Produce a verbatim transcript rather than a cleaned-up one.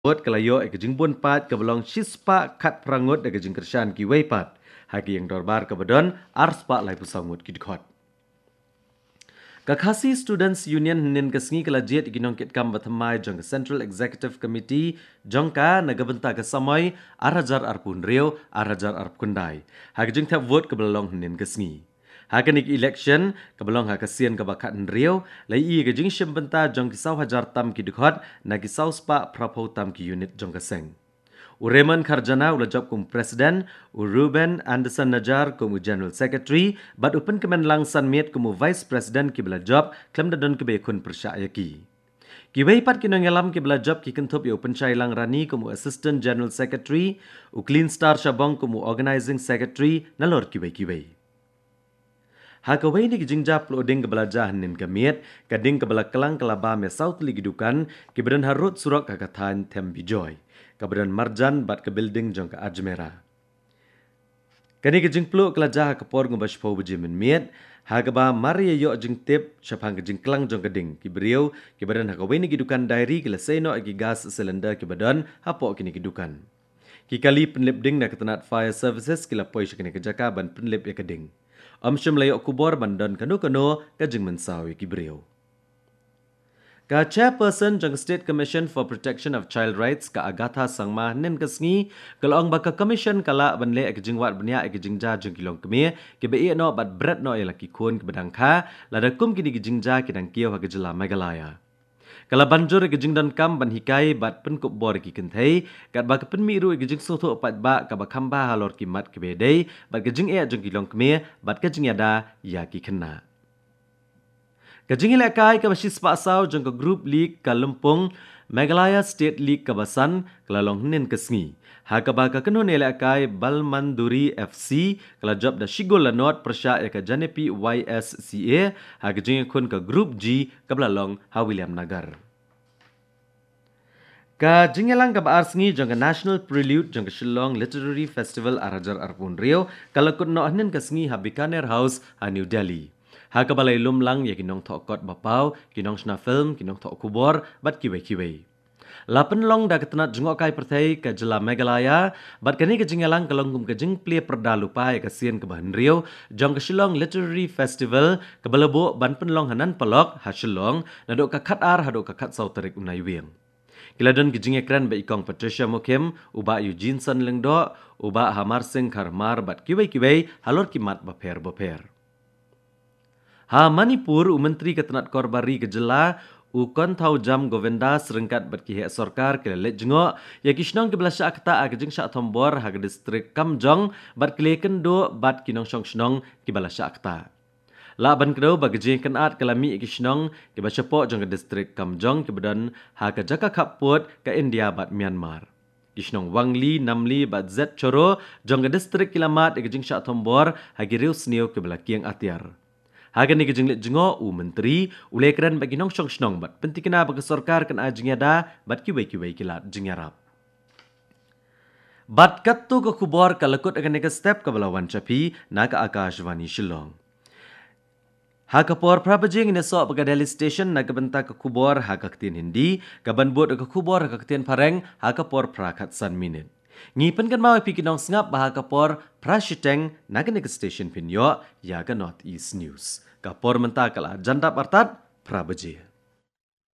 Ot kalayo ek jing bun pat ke belong sispa kat prangut ek jing kersan ki weipat. Hagi yang dorbar ke bedon arspa lai pusangut ki dikhot. Kakasi Students Union nin kesngi kelajiat ikinong kit kam bathamai jong Central Executive Committee jongka nagabenta ke samai arajar arpun rio arajar arpkundai. Hagi jing tap vote ke belong nin kesngi. Hakanik election kabelong hakasian kabakat rio lai i ke jing shembenta jong kisau hajar tam ki dikhot na kisau spa prapo tam ki unit jong kaseng. Ureman Karjana ula job kum presiden, u Ruben Anderson Najar kum general secretary, bat upen kemen langsan miet kum vice president ki bela job klem dadon ke be kun persyaya ki. Kiwei pat kinong elam ki bela job ki kentup ya upen chai lang rani kum assistant general secretary, u clean star shabong kum organizing secretary nalor kiwei kiwei. Hakawai ni kijingja ploding kebelajahan nin kemiet, kading kebela kelang kelaba me South League dukan, kiberan harut surak kakatan tem bijoy. Kaberan marjan bat ke building jong ke Ajmera. Kani kijing pluk kelajah kapor ngubas pau beji min miet, hagaba mari yo jing tip syapang kijing kelang jong keding, kiberiau kiberan hakawai ni kidukan diary kila seno agi gas silinder kibedan hapok kini kidukan. Kikali penlip ding na ketenat fire services kila poi syakini kejaka ban penlip ya keding. Am syam layok kubor bandan kano-kano kajing mensawi kibriau. Ka chairperson jang State Commission for Protection of Child Rights ka Agatha Sangma nen kesngi kalong baka commission kala banle kajing wat benya kajing ja jang kilong kemie ke be no bat bret no elaki kun ke bedang kha lada kum kini kajing ja kidang kiau ha kajela Meghalaya. Kala banjur kajing dan kam ban hikai bat pen kup bor ki kenthei kat ba pen miru kajing soto pat ba ka ba khamba halor ki mat ke bedei bat kajing e jang kilong kemie bat kajing ada ya ki kena. Kajing ilakai ka basis pa saw jang ka group league ka Lumpung Meghalaya State League ka basan kalalong nin kesngi. Ha ka ba ka kanu ilakai Balmanduri F C kala job da Shigol Lanot persya ya ka Janepi Y S C A ha kajing kun ka group G ka blalong ha William Nagar. Ka jingelang ka baar sngi jang ka National Prelude jang ka Shillong Literary Festival arajar arpun rio kala kun no nin ka sngi ha Bikaner House ha New Delhi. Ha ka balai lumlang ya kinong thokot bapau, kinong shna film, kinong thok kubor, bat kiwei-kiwei. Lapan long da ketenat jengokai perthai ke jela Meghalaya, bat kani ke jingelang kalongkum ke jing plia perda lupa ya kasian ke bahan rio, jong ke Shillong Literary Festival, ke balebo ban penlong hanan pelok, ha Shillong, nadok ka kat ar hadok ka kat sauterik unai wiang. Kiladon ke jinge kran ba ikong Patricia Mokem, uba Eugene San Lengdo, uba Hamar Singh Karmar bat kiwei-kiwei, halor kimat baper-baper. Ha Manipur, u Menteri Ketenat Korbari Kejela, u Kontau Jam Govenda serengkat berkihak sorkar ke lelet jengok, ya kisnong ke belasya akta ag jeng syak tombor ha ke distrik Kamjong, bat keleken do bat kinong syong snong ke belasya akta. La ban kedau bagi jeng kenat kelami kisnong ke basyapok jong ke distrik Kamjong ke bedan ha ke jaka kaput ke India bat Myanmar. Kisnong Wangli Namli bat Z Choro jong ke distrik Kilamat ke jeng syak tombor ha ke riu sniu ke belakiang atiar. Hagan ni kejenglit jengo u menteri ulai keren bagi nong syong snong bat penting kena bagi sorkar kan ajengada bat kiwei-kiwei kilat jengarap. Bat katu ke kubor kalakut akan nega step ke belawan capi naga Akashvani Shillong. Ha kapor prabajing ni sok bagi Delhi Station naga bentak ke kubor ha kaktin Hindi kaban buat ke kubor ha kaktin Pareng ha kapor prakat san minit. Ngipen kan mau pikinong sengap bahag kapor prashiteng naga nega station pinyo ya ke North East News. Kapor mentakala jandap artat prabaje.